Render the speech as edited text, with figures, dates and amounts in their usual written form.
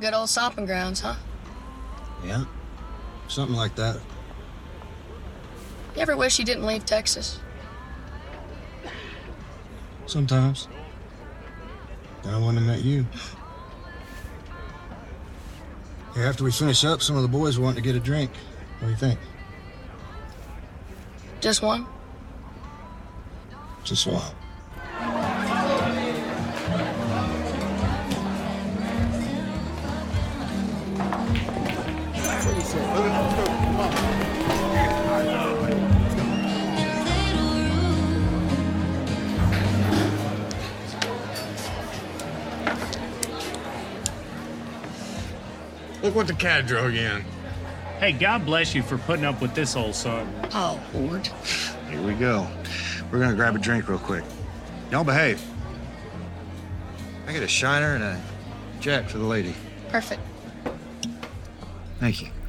Good old stomping grounds, huh? Yeah, something like that. You ever wish you didn't leave Texas? Sometimes. Then I wouldn't have met you. Hey, after we finish up, some of the boys want to get a drink. What do you think? Just one? Just one. Look what the cat drug in. Hey, God bless you for putting up with this old son. Oh, Lord. Here we go. We're gonna grab a drink real quick. Y'all behave. I get a Shiner and a Jack for the lady. Perfect. Thank you.